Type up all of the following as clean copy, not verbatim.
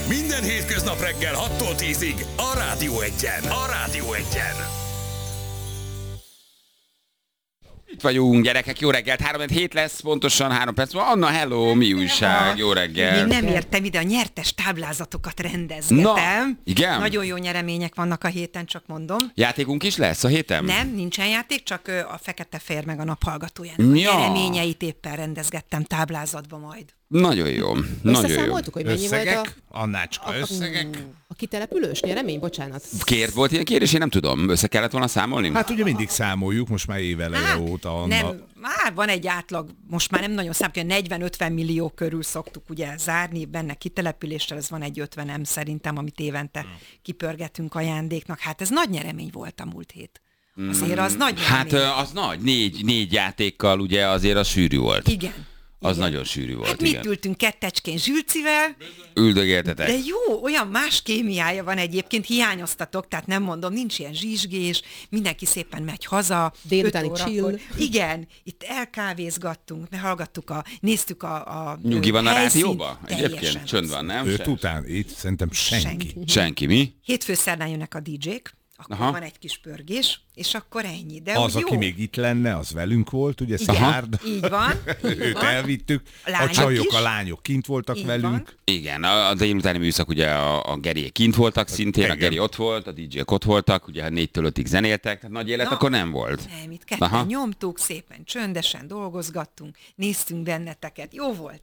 Minden hétköznap reggel 6-tól 10-ig a Rádió Egyen. A Rádió Egyen. Itt vagyunk, gyerekek, jó reggelt, 3-7 lesz, pontosan 3 perc van. Anna, hello, mi újság, jó reggelt. Még nem értem ide, a nyertes táblázatokat rendezgetem. Na, igen? Nagyon jó nyeremények vannak a héten, csak mondom. Játékunk is lesz a héten? Nem, nincsen játék, csak a Fekete Fér meg a Naphallgatójának a nyereményeit éppen rendezgettem táblázatba majd. Nagyon jó, nagyon jó. Összeszámoltuk, hogy mennyi Összegek? volt Annácska, összegek? a kitelepülős nyeremény? Bocsánat. Volt ilyen kérdés, én nem tudom, össze kellett volna számolni? Hát ugye mindig számoljuk, most már éveleje óta, Anna. Nem, van egy átlag, most már nem nagyon számít, hogy 40-50 millió körül szoktuk ugye zárni, benne kitelepüléssel, ez van egy 50-em szerintem, amit évente kipörgetünk ajándéknak. Hát ez nagy nyeremény volt a múlt hét. Azért az nagy nyeremény. Hát az nagy, négy játékkal ugye azért az sűrű volt. Igen. Az igen. nagyon sűrű volt, Hát igen. mit ültünk kettecskén Zsülcivel, Üldögéltetek. de jó, olyan más kémiája van egyébként, hiányoztatok, tehát nem mondom, nincs ilyen zsizsgés, mindenki szépen megy haza. Délutáni 5 órakor. chill. Igen, itt elkávézgattunk, néztük a Nyugi van a helyszínt. rádióba? Teljesen. Egyébként csönd van, nem? Őt után, itt szerintem senki. Senki, mi? Hétfő szerdán jönnek a DJ-k, akkor Aha. van egy kis pörgés, és akkor ennyi. De Az, úgy aki jó. még itt lenne, az velünk volt, ugye Igen, Szárd. így van. Őt elvittük. A lányok A csajok, is. a lányok kint voltak Így velünk. van. Igen, a délutáni műszak ugye a Geriek kint voltak szintén, a igen. Geri ott volt, a DJ-k ott voltak, ugye 4-től 5-ig zenéltek, tehát nagy élet Na, akkor nem volt. Nem, itt ketten Aha. nyomtuk, szépen csöndesen dolgozgattunk, néztünk benneteket, jó volt.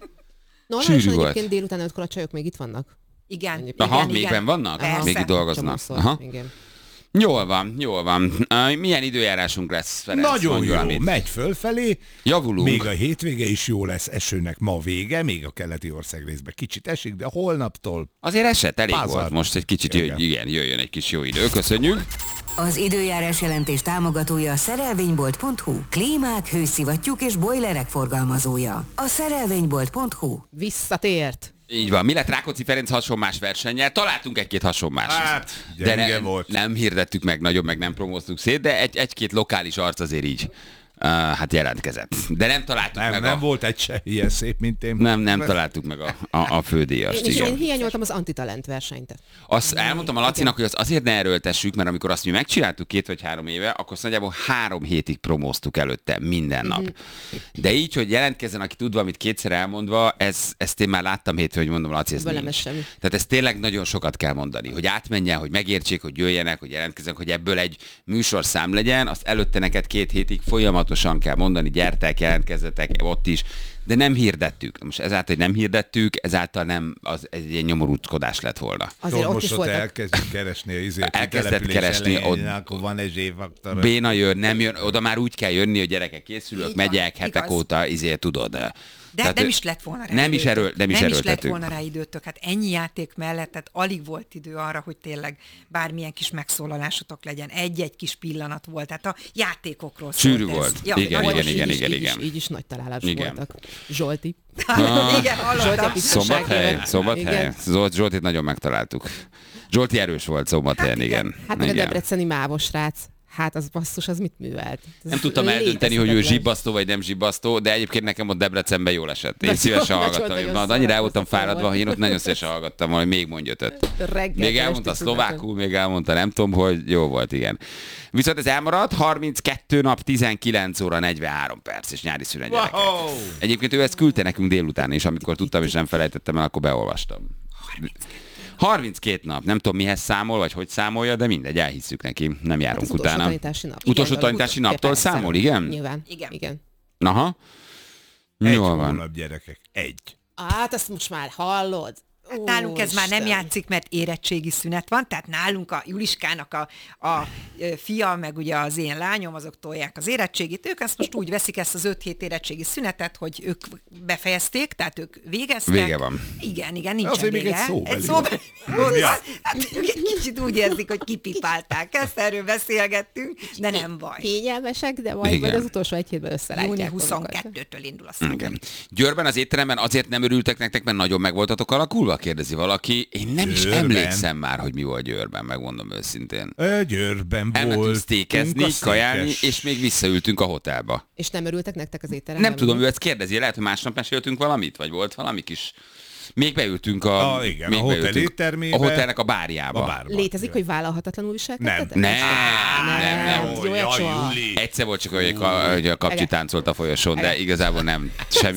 Sűrű Normálisan volt. egyébként délután 5-kor a csajok még itt vannak. Igen. Aha, igen, még igen. benn vannak? Persze. Még itt dolgoznak. Csomószor, Aha. igen. Jól van. Milyen időjárásunk lesz, Ferenc? Nagyon Mondj jó, valamit. megy fölfelé. Javulunk. Még a hétvége is jó lesz, esőnek ma vége, még a keleti országrészben kicsit esik, de holnaptól Azért esett, elég Pázar. volt most egy kicsit, Igen. jöjjön egy kis jó idő. Köszönjük. Az időjárás jelentés támogatója a szerelvénybolt.hu. Klímák, hőszivattyúk és bojlerek forgalmazója. A szerelvénybolt.hu. Visszatért. Így van. Mi lett Rákóczi Ferenc hasonmás versennyel? Találtunk egy-két hasonmást. Hát, gyenge volt. Nem hirdettük meg nagyon, meg nem promóztuk szét, de egy-két lokális arc azért így hát jelentkezett. De nem találtuk meg Nem volt egy se ilyen szép, mint én. Nem találtuk meg a fődíjast. Én Igen. hiányoltam az antitalent versenyt. Azt elmondtam a Lacinak, hogy azt azért ne erőltessük, mert amikor azt mi megcsináltuk 2 vagy 3 éve, akkor azt nagyjából 3 hétig promóztuk előtte minden nap. De így, hogy jelentkezzen, aki tud valamit kétszer elmondva, ezt én már láttam hétfőn, hogy mondom, Laci, ez Velem nincs. ez semmi. Tehát ez tényleg nagyon sokat kell mondani, hogy átmenjen, hogy megértsék, hogy jöjjenek, hogy jelentkezzenek, hogy ebből egy műsorszám legyen, azt előtte neked 2 hétig folyamatosan kell mondani, gyertek, jelentkezzetek ott is, de nem hirdettük. Most ezáltal, hogy nem hirdettük, ezáltal nem, az egy ilyen nyomorúckodás lett volna. Azért ott most is ott voltak. elkezdjük keresni a izét. Elkezdett település keresni, elején, ott- akkor van egy zséfaktor. Béna jön, nem jön, oda már úgy kell jönni, hogy gyerekek készülök, Így van, megyek hetek igaz. óta, tudod. De Tehát nem ő- is lett volna rá nem is időtök. nem is lett erőltetünk. volna rá időtök. Hát ennyi játék mellett, tehát alig volt idő arra, hogy tényleg bármilyen kis megszólalásotok legyen. Egy-egy kis pillanat volt. Tehát a játékokról Sűrű szólt ez. volt. Ja, Igen, nagyon igen, sűrű. igen. Így is nagy találás Igen. voltak. Zsolti. Igen, hallottam. Szombathely. Zsoltit nagyon megtaláltuk. Zsolti erős volt Szombathelyen, igen. Hát meg a Igen. debreceni mávos srác. Hát az basszus, az mit művelt? Ez Nem tudtam eldönteni, hogy ő létezhetetlen. zsibbasztó vagy nem zsibbasztó, de egyébként nekem ott Debrecenben jól esett. Én szívesen Nagyon hallgattam. nagyon Annyira el voltam szórakoztató fáradva, volt. én ott nagyon szívesen hallgattam, hogy még mondj 5-öt. Reggel Még elmondta esti szlovákul, még elmondta nem tudom, hogy jó volt, igen. Viszont ez elmaradt, 32 nap, 19 óra, 43 perc, és nyári szünet gyerekek. Wow. Egyébként ő ezt küldte nekünk délután is, amikor tudtam és nem felejtettem el, akkor beolvastam. 32 nap, nem tudom mihez számol, vagy hogy számolja, de mindegy, elhisszük neki, nem járunk Az utolsó utána. tanítási nap. Utolsó Igen, tanítási naptól persze. számol, igen? Nyilván. Igen. Igen. Aha. Egy Jól van. hónap, gyerekek. Egy. Hát ezt most már hallod. Hát nálunk ez már nem Isten. játszik, mert érettségi szünet van, tehát nálunk a Juliskának a fia, meg ugye az én lányom, azok tolják az érettségit. Ők ezt most úgy veszik ezt az 5 hét érettségi szünetet, hogy ők befejezték, tehát ők végeztek. Vége van. Igen, nincsen Azért még vége. egy szóbeli. szóbeli. Ja. Hát ők egy kicsit úgy érzik, hogy kipipálták. Ezt erről beszélgettünk, de nem baj. Kényelmesek, de majd Igen. az utolsó egy hétben összelátják. Júni magukat. 22-től indul a szó. Igen. Győrben az étteremben azért nem örültek nektek, mert nagyon meg voltatok alakulva? Kérdezi valaki. Én nem is Győrben? emlékszem már, hogy mi volt Győrben, megmondom őszintén. Győrben Elmentünk volt. sztékezni, kajálni, és még visszaültünk a hotelba. És nem örültek nektek az étteremben? Nem tudom, ő ezt kérdezi, lehet, hogy másnap meséltünk valamit, vagy volt valami kis Még beültünk igen, még a hotel beültünk éttermébe. a hotelnek a bárjába. A bárba. Létezik, hogy vállalhatatlanul viselkedtetek? Nem. Jó, Jaj, soha. Juli. Egyszer volt csak, hogy a kapcsi táncolt a folyosón, de igazából nem.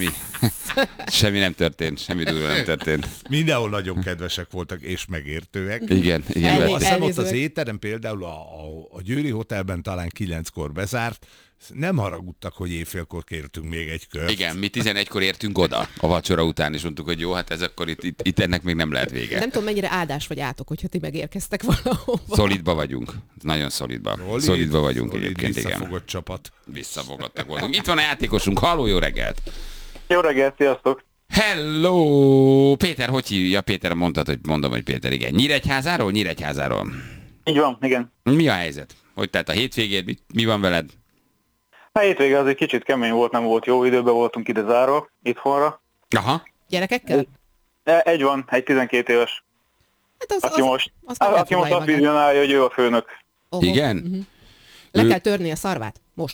Semmi nem történt. Semmi durva nem történt. Mindenhol nagyon kedvesek voltak és megértőek. Igen. Azt hiszem ott Elnézőek. az étterem például a Győri Hotelben talán 9-kor bezárt, nem haragudtak, hogy éjfélkor kértünk még egy kört. Igen, mi 11-kor értünk oda a vacsora után, és mondtuk, hogy jó, hát ez akkor itt ennek még nem lehet vége. Nem tudom, mennyire áldás vagy átok, hogyha ti megérkeztek valahova. Szolidba vagyunk. Nagyon szolidba. Szolidba vagyunk egyébként, igen. Visszafogott csapat. Visszafogottak voltunk. Itt van a játékosunk. Halló, jó reggelt! Jó reggelt, sziasztok! Hello! Péter, hogy hívja? Péter, mondom, hogy Péter, igen. Nyíregyházáról? Nyíregyházáról. Így van, igen. Mi a helyzet? Hogy telt a hétvégéd? Mi van veled? A hétvége az egy kicsit kemény volt, nem volt jó időben, voltunk ide zárva, itthonra. Aha. Gyerekekkel? Egy van, egy 12 éves, Hát aki most nem azt foglalja magát. vizionálja, hogy ő a főnök. Oho. Igen? Le Ő- kell törni a szarvát. Most.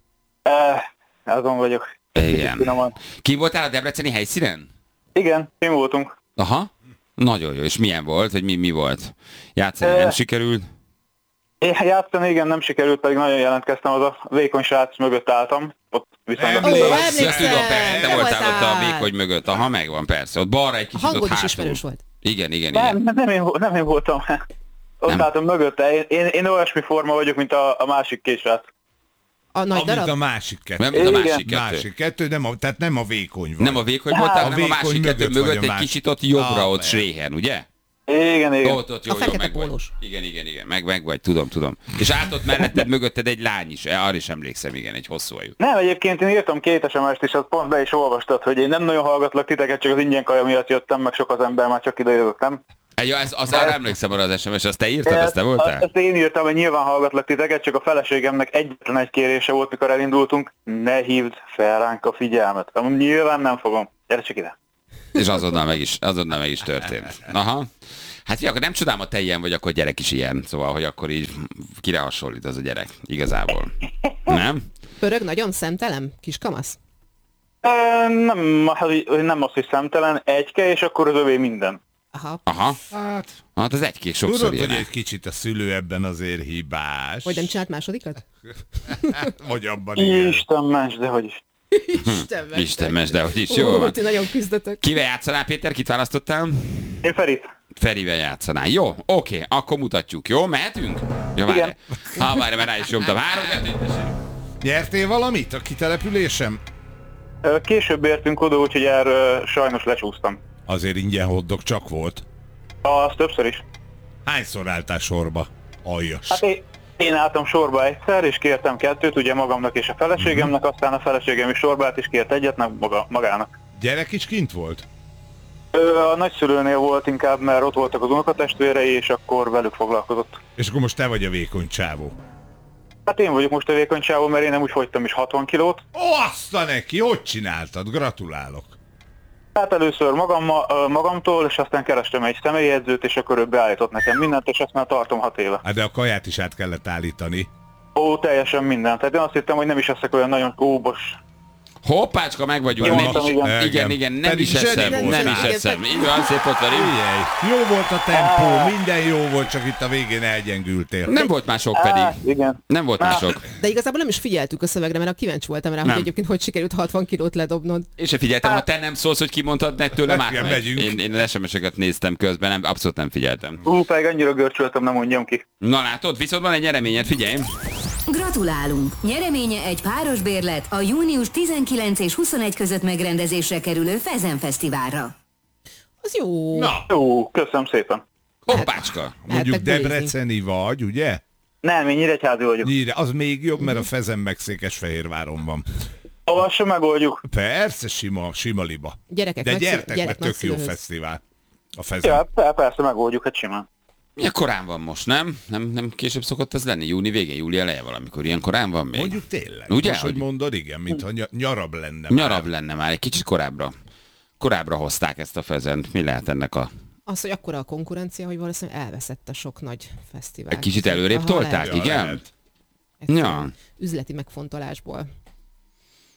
Azon vagyok. Igen. Finoman. Ki voltál a debreceni helyszínen? Igen, mi voltunk. Aha. Nagyon jó. És milyen volt? Vagy mi volt? Játszani nem sikerült? Én játszani, igen, nem sikerült, pedig nagyon jelentkeztem, az a vékony srác mögött álltam. Ott viszont Ó, Ja, emlékszem, tudom, persze, te te voltál ott a voltál. vékony mögött. Aha, megvan, persze. Ott balra egy A kicsit, ott hangod is hátul. ismerős volt. Igen. nem én voltam. Ott Nem. álltam mögötte. Én olyasmi forma vagyok, mint a másik két srác. A nagy Amit darab? a másik kettő. Nem, mint a Igen. másik kettő. Másik kettő, tehát nem a vékony vagy. Nem a vékony voltál, A hanem a másik vékony kettő mögött vagy mögött a egy másik. kicsit ott jobbra, ott Ah, Sréhen, ugye? Igen. Ott, jó, fekete meg vagy. pólós. Igen, meg vagy, tudom. És állt ott melletted, mögötted egy lány is, arra is emlékszem, igen, egy hosszú ajú. Nem, egyébként én írtam 2 SMS-t, és azt pont be is olvastad, hogy én nem nagyon hallgatlak titeket, csak az ingyen kaja miatt jöttem, meg sok az ember, már csak ide jövök, nem? Ja, az arra emlékszem arra az SMS, azt te írtad, azt te voltál? Ezt én írtam, hogy nyilván hallgatlak titeket, csak a feleségemnek egyetlen egy kérése volt, mikor elindultunk, ne hívd fel ránk a figyelmet. Nyilván nem fogom. Gyere csak ide. És azonnal meg is történt. Aha. Hát ja, akkor nem csodálom, a te ilyen vagy, akkor a gyerek is ilyen. Szóval, hogy akkor így kire hasonlít az a gyerek, igazából. Nem? Pörög nagyon szemtelem? Kis kamasz? Nem az, hogy szemtelen, egyke, és akkor az övé minden. Aha. Hát az egy-két sokszor Tudod, hogy ilyen. egy kicsit a szülő ebben azért hibás. Vagy nem csinált másodikat? Vagy abban igen. Isten ments, de hogy is. Isten mes, de hogy is jó van. Ti nagyon küzdötök. Kivel játszanál, Péter? Kit választottál? Én Ferit. Ferivel játszanál. Jó, oké, akkor mutatjuk. Jó, mehetünk? Jó, várj. Várj, mert rá is nyomtam. 3-2-1. Nyertél valamit a kitelepülésem? Később értünk oda, úgyhogy erről sajnos lecsúsztam. Azért ingyen hotdog csak volt. Az többször is. Hányszor álltál sorba? Aljas. Hát én álltam sorba egyszer, és kértem 2, ugye magamnak és a feleségemnek, aztán a feleségem is sorba állt, és kért egyet, magának. Gyerek is kint volt? A nagyszülőnél volt inkább, mert ott voltak az unokatestvérei, és akkor velük foglalkozott. És akkor most te vagy a vékony csávó. Hát én vagyok most a vékony csávó, mert én nem úgy fogytam is 60 kilót. Ó, azt a neki, hogy csináltad? Gratulálok. Hát először magamtól, és aztán kerestem egy személyedzőt, és akkor ő beállított nekem mindent, és ezt már tartom 6 éve. Hát de a kaját is át kellett állítani. Ó, teljesen mindent. Tehát én azt hittem, hogy nem is leszek olyan nagyon óbos. Hoppácska, meg vagyunk. Jó, Nem mondtam, is, igen. igen, nem Pedig is zseni eszem. volt. Nem is eszem. Így van, szép ott velünk. Figyelj, jó volt a tempó, minden jó volt, csak itt a végén elgyengültél. Nem volt mások pedig. Igen. Nem volt mások. De igazából nem is figyeltük a szövegre, mert kíváncsi voltam rá, Nem. hogy egyébként hogy sikerült 60 kilót ledobnod. És se figyeltem, ha te nem szólsz, hogy kimondtad meg tőlem Igen, átmegy. megyünk. Én az SMS-eket néztem közben, nem, abszolút nem figyeltem. Pedig annyira görcsöltem, nem mondjam ki. Na látod, viszont van egy nyereményed, figyelj. Gratulálunk! Nyereménye egy páros bérlet a június 19 és 21 között megrendezésre kerülő Fezen Fesztiválra. Az jó. Na, Jó, köszönöm szépen. Hoppácska. mondjuk bulizni. debreceni vagy, ugye? Nem, én Nyíregyházi vagyok. Nyíre, az még jobb, mert a Fezen meg Székesfehérváron van. Azt sem megoldjuk. Persze, sima liba. Gyerekek, De gyertek, gyerek mert tök jó nagyszülőhöz. fesztivál. A Fezen. Ja, persze megoldjuk, hát simán. Milyen korán van most, nem? Nem később szokott ez lenni? Júni végén, júli eleje valamikor. Ilyen korán van még? Mondjuk tényleg. Ugye, Most, hogy hogy- mondod, igen, mintha nyarabb lenne. Nyarabb lenne már, egy kicsit korábbra. Korábbra hozták ezt a Fezent. Mi lehet ennek a... Az, hogy akkora a konkurencia, hogy valószínűleg elveszett a sok nagy fesztivál. Egy kicsit előrébb Aha, tolták, lehet. igen? lehet. Egyszerűen Ja. Üzleti megfontolásból.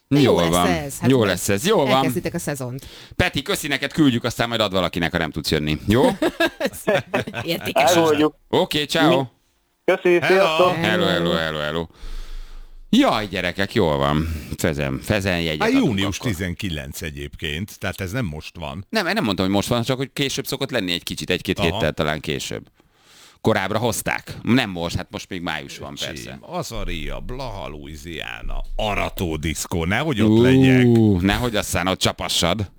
Jól van. lesz ez. Jól lesz ez. Jól van. Elkezditek a szezont. Peti, köszi neked, küldjük, aztán majd ad valakinek, ha nem tudsz jönni. Jó? Értékes. Elmondjuk. Oké, ciao. Köszi, sziasztok! Hello. Jaj, gyerekek, jól van. Fezen jegyet Hát adunk június akkor. 19 egyébként, tehát ez nem most van. Nem mondtam, hogy most van, csak hogy később szokott lenni egy kicsit, egy-két Aha. héttel talán később. Korábbra hozták. Nem most, hát most még május van persze. Azaria, Blaha, Louisiana, Arató diszkó, nehogy ott legyek. Nehogy aztán ott csapassad.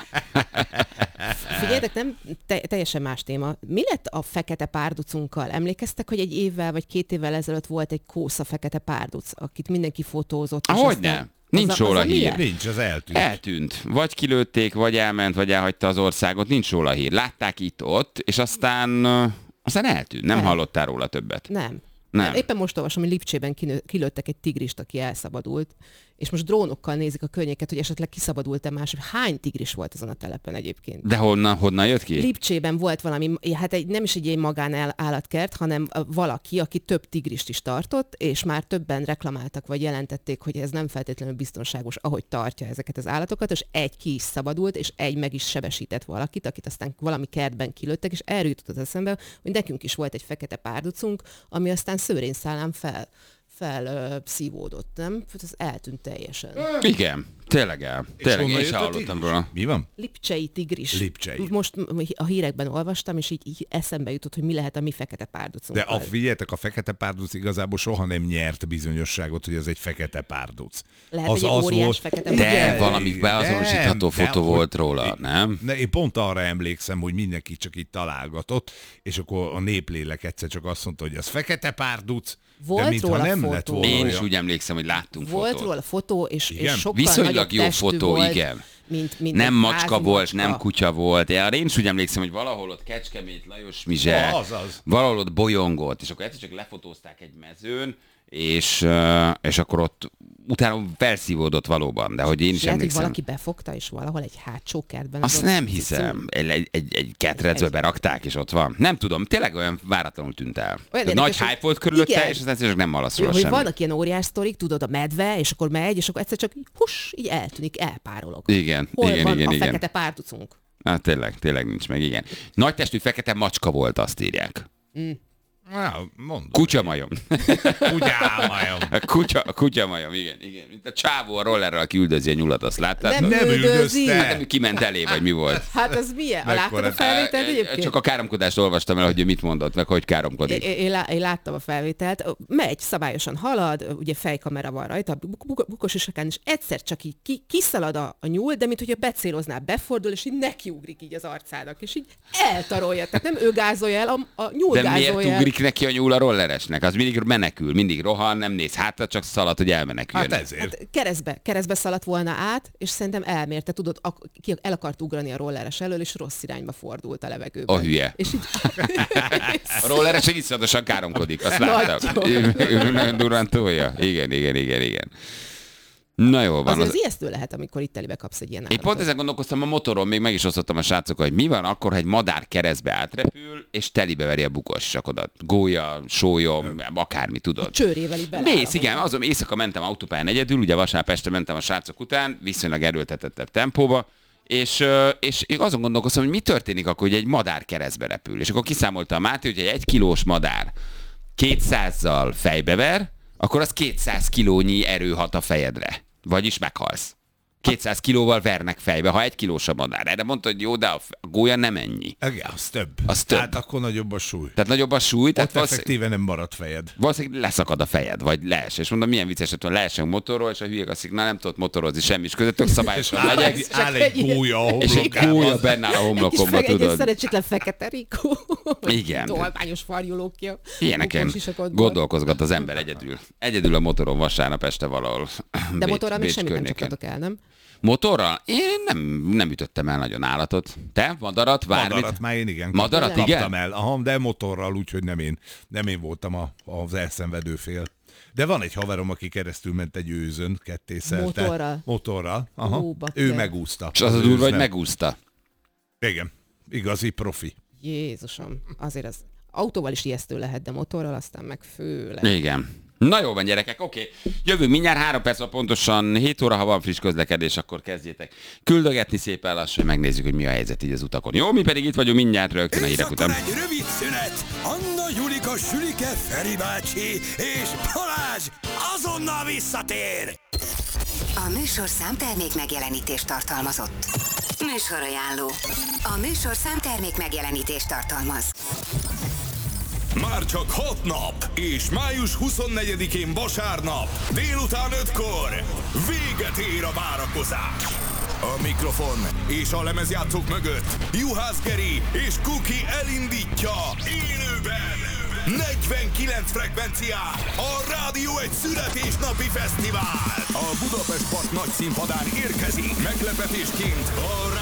Figyeljetek, nem teljesen más téma. Mi lett a fekete párducunkkal? Emlékeztek, hogy egy évvel vagy 2 évvel ezelőtt volt egy kósza fekete párduc, akit mindenki fotózott? és Hogyne? aztán- Nincs az a róla hír. milyen? Nincs, az eltűnt. Eltűnt. Vagy kilőtték, vagy elment, vagy elhagyta az országot. Nincs róla hír. Látták itt-ott, és aztán eltűnt. Nem hallottál róla többet. Nem. Nem. Éppen most olvasom, hogy Lipcsében kilőttek egy tigrist, aki elszabadult, és most drónokkal nézik a környéket, hogy esetleg kiszabadult-e más. Hány tigris volt azon a telepen egyébként? De honnan jött ki? Lipcsében volt valami, hát nem is egy magánállatkert, hanem valaki, aki több tigrist is tartott, és már többen reklamáltak, vagy jelentették, hogy ez nem feltétlenül biztonságos, ahogy tartja ezeket az állatokat, és egy ki is szabadult, és egy meg is sebesített valakit, akit aztán valami kertben kilőttek, és erről jutott az eszembe, hogy nekünk is volt egy fekete párducunk, ami aztán szőrényszálán szívódott, nem? Ez eltűnt teljesen. Igen, tényleg Tényleg, honnan én jött sem a hallottam tigris? róla. Mi van? Lipcsei tigris. Lipcsei. Most a hírekben olvastam, és így eszembe jutott, hogy mi lehet a mi fekete párducunkkal. De figyeljetek, a fekete párduc igazából soha nem nyert bizonyosságot, hogy ez egy fekete párduc. Lehet, hogy egy óriás fekete párduc. De Igen, valami beazonosítható nem, fotó hogy- volt róla, nem? Én pont arra emlékszem, hogy mindenki csak itt találgatott, és akkor a néplélek egyszer csak azt mondta, hogy az fekete párduc, Volt de mintha róla nem fotó. lett volna Én is olyan. úgy emlékszem, hogy láttunk Volt fotót. róla fotó, és Igen? sokkal Viszonylag nagyobb jó testű fotó, volt, igen. mint Nem egy macska házi volt, macska. nem kutya volt. Én is úgy emlékszem, hogy valahol ott Kecskemét, Lajos Mizse, Azaz. valahol ott bolyongott, és akkor egyszer csak lefotózták egy mezőn, és akkor ott utána felszívódott valóban, de hogy én is És lehet, hogy emlékszem. valaki befogta, és valahol egy hátsó kertben. Azt az nem ott hiszem. Egy ketrecbe berakták, és ott van. Nem tudom, tényleg olyan váratlanul tűnt el. Tehát érdekes, nagy hogy- hype volt körülötte, Igen. és aztán csak nem hallasz róla Hogy semmit. vannak ilyen óriás sztorik, tudod, a medve, és akkor megy, és akkor egyszer csak így eltűnik, elpárolog. Igen, Hol igen, van igen, a igen. fekete párducunk? Hát tényleg nincs meg, igen. Nagy testű fekete macska volt, azt írják. Mondom. Kutyamajom. Kutyámajom. A kutyamajom, igen. Mint a csávó a rollerrel, aki üldözi a nyulat, azt láttad? Nem Nem üldözi. üldözte. Nem, ő kiment elé, vagy mi volt? Hát az milyen? Láttad Mekkora- a felvételt egyébként? Csak a káromkodást olvastam el, hogy ő mit mondott, meg hogy káromkodik. Én láttam a felvételt, megy, szabályosan halad, ugye fejkamera van rajta, a bukos isakán, és egyszer csak így kiszalad a nyúl, de mint hogyha becélozná, befordul, és így nekiugrik így az arcának, és így eltarolja. Tehát nem ő gázolja el, a nyúl De miért gázolja el. ugrik neki a nyúl a rolleresnek? Az mindig menekül, mindig rohan, nem néz hátra, csak szalad, hogy elmeneküljön. Hát ezért. Hát keresztbe szaladt volna át, és szerintem elmérte, tudod, ki el akart ugrani a rolleres elől, és rossz irányba fordult a levegőben. A hülye. És így... A rolleres egy iszonyatosan káromkodik, azt Nagyon. láttam. Ő nagyon durván tolja. Igen. Na jó van. Az ijesztő lehet, amikor itt telibe kapsz egy ilyen Én állatot. pont ezen gondolkoztam a motoron, még meg is osztottam a srácokkal, hogy mi van akkor, ha egy madár keresztbe átrepül, és telibe veri a bukos sakodat. Gólya, sólyom, akármi, tudod. Csőrével így bele. Mész, igen, azon éjszaka mentem autópályán egyedül, ugye vasárnap este mentem a srácok után, viszonylag erőltetettebb tempóba, és én azon gondolkoztam, hogy mi történik akkor, hogy egy madár keresztbe repül. És akkor kiszámolta a Máté, hogy egy 1 kilós madár 200-zal fejbever, akkor az 200 kilónyi erő hat a fejedre. Vagyis meghalsz. 200 kilóval vernek fejbe, ha 1 kilós a madár. Erre mondta, hogy jó, de a gólya nem ennyi. Igen, az több. Az több. Tehát akkor nagyobb a súly. Tehát nagyobb a súly, tehát Ott valószínűleg, effektíve nem marad fejed. valószínűleg leszakad a fejed, vagy lees. És mondom, milyen vicces, hogy leesünk motorról, és a hülyék azt mondják, na nem tudott motorozni semmi, és közöttök szabályosan megyek, Áll egy gólya a és egy homlokában. gólya benne áll a homlokomba, egy tudod. szerencsétlen fekete rikó. Igen. Tolványos farjulókja. Ilyeneken Bukós isakodból. gondolkozgat az ember egyedül. Egyedül a motoron vasárnap este valahol. De motorral még Bécs semmit nem környéken. csaptatok el, nem? Motorral? Én nem ütöttem el nagyon állatot. Te? Madarat? Bármit? Madarat már én igen. Madarat, kaptam igen? el. Aha, de motorral, úgyhogy nem én voltam az elszenvedő fél. De van egy haverom, aki keresztül ment egy őzön, kettészelte. Motorral? Motorral. Aha. Ó, bakker. Ő megúszta. És az a durva, hogy őznek. megúszta. Igen. Igazi profi. Jézusom, azért az autóval is ijesztő lehet, de motorral aztán meg főleg. Igen. Na jó van, gyerekek, oké. Jövünk mindjárt 3 perc, pontosan 7 óra, ha van friss közlekedés, akkor kezdjétek küldögetni szépen lassan, hogy megnézzük, hogy mi a helyzet így az utakon. Jó, mi pedig itt vagyunk mindjárt rögtön a hírek után. egy rövid szünet. Anna, Julika, Sülike, Feri bácsi és Balázs azonnal visszatér. A műsorszám termék megjelenítést tartalmazott. Műsorajánló. A műsorszám termék megjelenítést tartalmaz. Már csak 6 nap, és május 24-én vasárnap, délután 5-kor véget ér a várakozás. A mikrofon és a lemezjátszók mögött Juhász Geri és Kuki elindítja élőben 49 frekvencián a Rádió egy születésnapi fesztivál. A Budapest Park nagy színpadán érkezik meglepetésként a